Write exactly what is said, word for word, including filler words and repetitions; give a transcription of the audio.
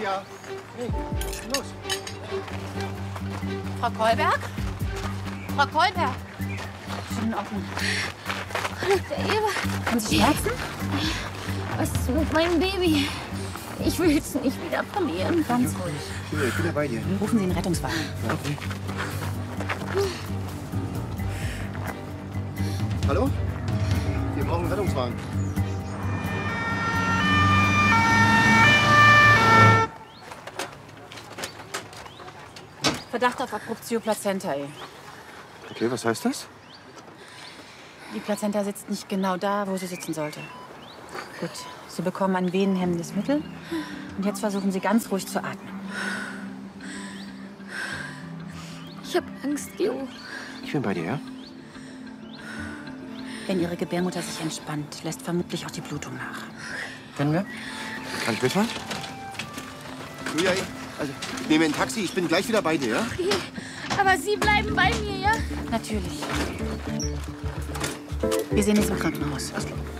Julia! Hey, los! Frau Kolberg? Frau Kolberg! Schon in Ordnung. Der Eva. Haben Sie Schmerzen? Was ist mit meinem Baby? Ich will es nicht wieder verlieren. Ganz ruhig. Julia, ich bin ja bei dir. Rufen Sie den Rettungswagen. Ja, okay. Hallo? Wir brauchen einen Rettungswagen. Verdacht auf Abruptio placentae. Okay, was heißt das? Die Plazenta sitzt nicht genau da, wo sie sitzen sollte. Gut, Sie bekommen ein venenhemmendes Mittel. Und jetzt versuchen Sie ganz ruhig zu atmen. Ich habe Angst, Geo. Ich bin bei dir, ja? Wenn Ihre Gebärmutter sich entspannt, lässt vermutlich auch die Blutung nach. Können wir? Kann ich mitfahren? Julia, ich, also, ich nehme ein Taxi. Ich bin gleich wieder bei dir, ja? Okay, aber Sie bleiben bei mir, ja? Natürlich. Wir sehen uns im Krankenhaus. Alles klar.